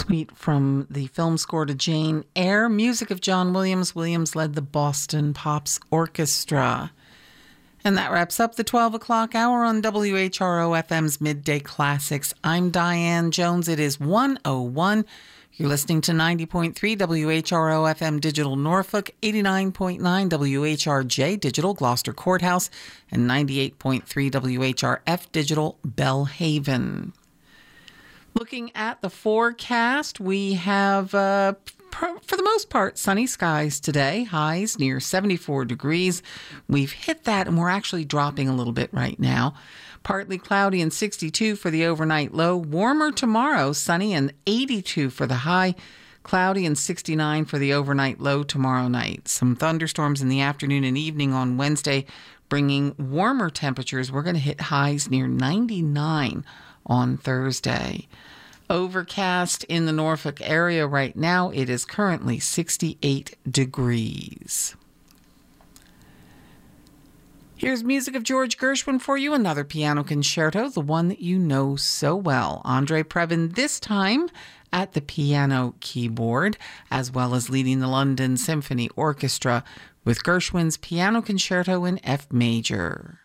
Suite from the film score to Jane Eyre. Music of John Williams. Williams led the Boston Pops Orchestra. And that wraps up the 12 o'clock hour on WHRO FM's Midday Classics. I'm Diane Jones. It is 1:01. You're listening to 90.3 WHRO FM Digital Norfolk, 89.9 WHRJ Digital Gloucester Courthouse, and 98.3 WHRF Digital Bellhaven. Looking at the forecast, we have, for the most part, sunny skies today. Highs near 74 degrees. We've hit that, and we're actually dropping a little bit right now. Partly cloudy and 62 for the overnight low. Warmer tomorrow, sunny and 82 for the high. Cloudy and 69 for the overnight low tomorrow night. Some thunderstorms in the afternoon and evening on Wednesday, bringing warmer temperatures. We're going to hit highs near 99 on Thursday. Overcast in the Norfolk area right now. It is currently 68 degrees. Here's music of George Gershwin for you, another piano concerto, the one that you know so well. Andre Previn, this time at the piano keyboard, as well as leading the London Symphony Orchestra with Gershwin's Piano Concerto in F major.